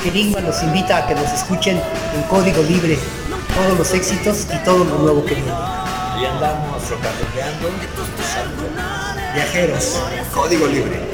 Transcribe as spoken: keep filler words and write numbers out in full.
Enigma los invita a que nos escuchen en Código Libre, todos los éxitos y todo lo nuevo que viene. Y andamos rocanroleando. Viajeros, Código Libre.